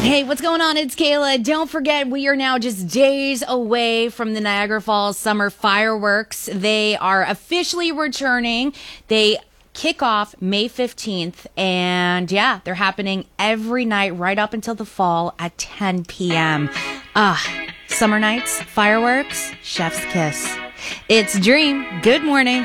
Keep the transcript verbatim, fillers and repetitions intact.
Hey, what's going on? It's Kayla. Don't forget, we are now just days away from the Niagara Falls summer fireworks. They are officially returning. They kick off May fifteenth, and yeah, they're happening every night right up until the fall at ten p.m. Ah, summer nights, fireworks, chef's kiss. It's Dream. Good morning.